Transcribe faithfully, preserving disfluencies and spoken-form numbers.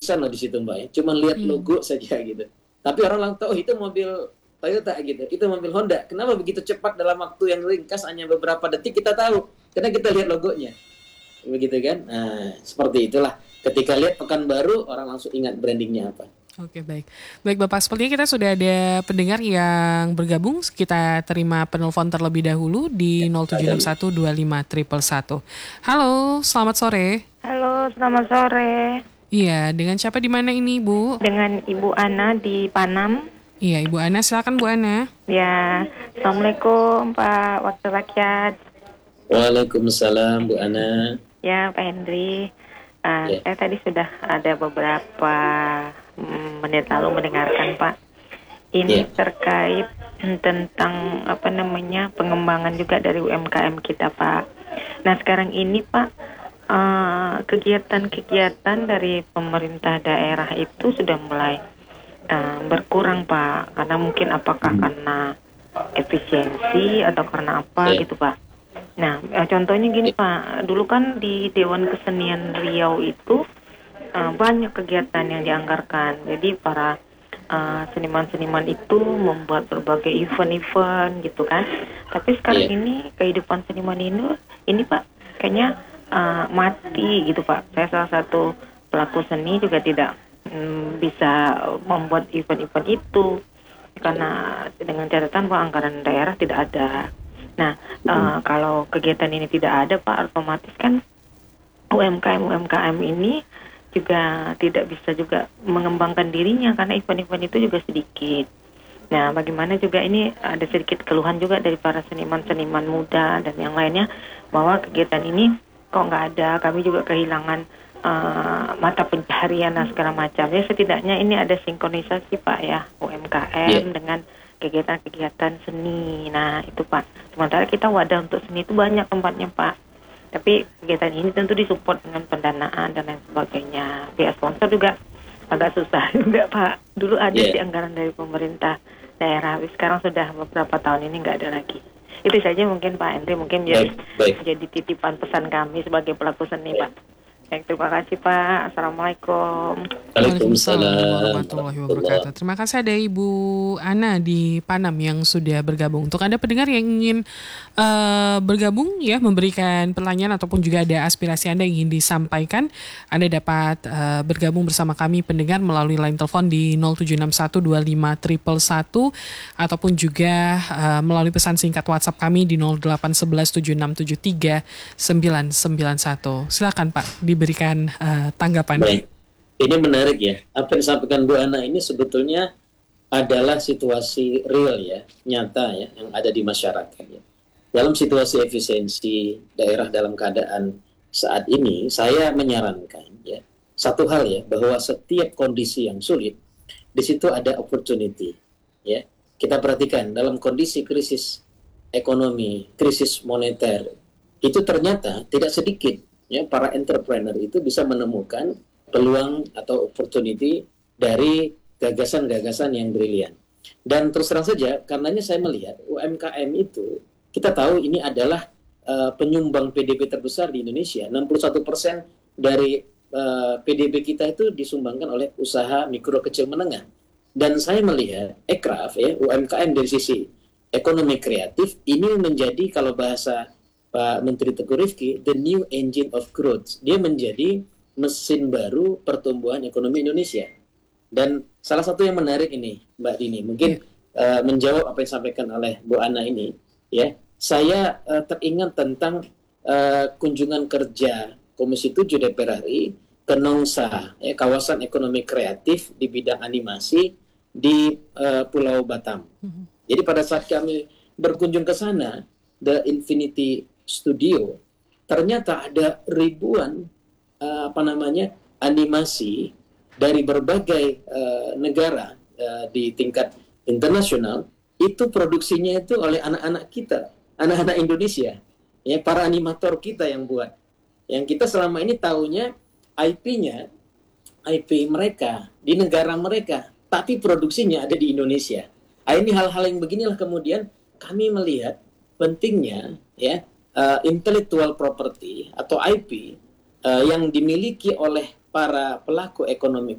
ratusan loh di situ Mbak ya. Cuman lihat Hmm. logo saja gitu. Tapi orang langsung tahu itu mobil Toyota gitu, itu mobil Honda. Kenapa begitu cepat dalam waktu yang ringkas hanya beberapa detik kita tahu? Karena kita lihat logonya, begitu kan? Nah, seperti itulah. Ketika lihat Pekanbaru, orang langsung ingat brandingnya apa. Oke, baik. Baik Bapak, sepertinya kita sudah ada pendengar yang bergabung. Kita terima penelpon terlebih dahulu di nol tujuh enam satu dua lima satu satu. Halo, selamat sore. Halo, selamat sore. Iya, dengan siapa di mana ini, Bu? Dengan Ibu Ana di Panam. Iya, Ibu Ana, silakan Bu Ana. Ya, Assalamualaikum Pak Wakil Rakyat. Waalaikumsalam Bu Ana. Ya, Pak Hendri. Uh, Ya. Saya tadi sudah ada beberapa mm, menit lalu mendengarkan Pak. Ini Ya. terkait tentang apa namanya pengembangan juga dari U M K M kita Pak. Nah sekarang ini Pak, uh, kegiatan-kegiatan dari pemerintah daerah itu sudah mulai Uh, berkurang Pak, karena mungkin apakah karena efisiensi atau karena apa Ya. gitu Pak. Nah uh, contohnya gini Pak, dulu kan di Dewan Kesenian Riau itu uh, banyak kegiatan yang dianggarkan. Jadi para uh, seniman-seniman itu membuat berbagai event-event gitu kan. Tapi sekarang Ya. ini kehidupan seniman ini, ini Pak kayaknya uh, mati gitu Pak. Saya salah satu pelaku seni juga tidak bisa membuat event-event itu karena dengan catatan bahwa anggaran daerah tidak ada. Nah, hmm. uh, kalau kegiatan ini tidak ada Pak, otomatis kan U M K M U M K M ini juga tidak bisa juga mengembangkan dirinya karena event-event itu juga sedikit. Nah, bagaimana juga ini ada sedikit keluhan juga dari para seniman-seniman muda dan yang lainnya bahwa kegiatan ini kok nggak ada, kami juga kehilangan Uh, mata pencaharian dan segala macam. Ya setidaknya ini ada sinkronisasi Pak ya U M K M yeah. dengan kegiatan-kegiatan seni. Nah itu Pak. Sementara kita wadah untuk seni itu banyak tempatnya Pak. Tapi kegiatan ini tentu disupport dengan pendanaan dan lain sebagainya. Pihak sponsor juga agak susah juga Pak. Dulu ada yeah. di anggaran dari pemerintah daerah. Tapi sekarang sudah beberapa tahun ini nggak ada lagi. Itu saja mungkin Pak Henry. Mungkin jadi, jadi titipan pesan kami sebagai pelaku seni yeah. Pak. Baik, terima kasih Pak. Assalamualaikum. Waalaikumsalam warahmatullahi wabarakatuh. Terima kasih ada Ibu Ana di Panam yang sudah bergabung. Untuk Anda pendengar yang ingin uh, bergabung ya, memberikan pertanyaan ataupun juga ada aspirasi Anda yang ingin disampaikan, Anda dapat uh, bergabung bersama kami pendengar melalui line telepon di nol tujuh enam satu dua lima satu satu ataupun juga uh, melalui pesan singkat WhatsApp kami di nol delapan satu satu tujuh enam tujuh tiga sembilan sembilan satu. Silakan Pak diberikan uh, tanggapan. Baik. Ini menarik ya. Apa yang disampaikan Bu Ana ini sebetulnya adalah situasi real ya, nyata ya, yang ada di masyarakat ya. Dalam situasi efisiensi daerah dalam keadaan saat ini, saya menyarankan ya, satu hal ya, bahwa setiap kondisi yang sulit, di situ ada opportunity ya. Kita perhatikan dalam kondisi krisis ekonomi, krisis moneter, itu ternyata tidak sedikit ya, para entrepreneur itu bisa menemukan peluang atau opportunity dari gagasan-gagasan yang brilian. Dan terus terang saja, karenanya saya melihat U M K M itu, kita tahu ini adalah uh, penyumbang P D B terbesar di Indonesia. enam puluh satu persen dari uh, P D B kita itu disumbangkan oleh usaha mikro kecil menengah. Dan saya melihat Ekraf ya, U M K M dari sisi ekonomi kreatif, ini menjadi kalau bahasa Pak Menteri Teguh Rifki, the new engine of growth. Dia menjadi mesin baru pertumbuhan ekonomi Indonesia. Dan salah satu yang menarik ini, Mbak Dini, mungkin yeah. uh, menjawab apa yang disampaikan oleh Bu Ana ini, ya. Saya uh, teringat tentang uh, kunjungan kerja Komisi tujuh D P R R I ke Nongsa, ya, kawasan ekonomi kreatif di bidang animasi di uh, Pulau Batam. Mm-hmm. Jadi pada saat kami berkunjung ke sana, The Infinity Studio, ternyata ada ribuan uh, apa namanya animasi dari berbagai uh, negara uh, di tingkat internasional, itu produksinya itu oleh anak-anak kita, anak-anak Indonesia, ya, para animator kita yang buat. Yang kita selama ini taunya I P-nya, I P mereka di negara mereka, tapi produksinya ada di Indonesia. Nah, ini hal-hal yang beginilah kemudian kami melihat pentingnya ya uh, intellectual property atau I P uh, yang dimiliki oleh para pelaku ekonomi